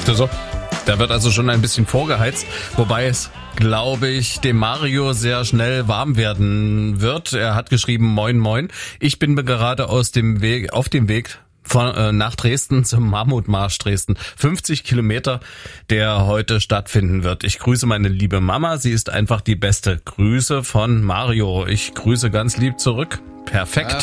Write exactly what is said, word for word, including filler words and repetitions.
Siehst du so? Da wird also schon ein bisschen vorgeheizt, wobei es, glaube ich, dem Mario sehr schnell warm werden wird. Er hat geschrieben, moin moin, ich bin gerade aus dem Weg, auf dem Weg von, äh, nach Dresden zum Mammutmarsch Dresden. fünfzig Kilometer, der heute stattfinden wird. Ich grüße meine liebe Mama, sie ist einfach die Beste. Grüße von Mario. Ich grüße ganz lieb zurück. Perfekt.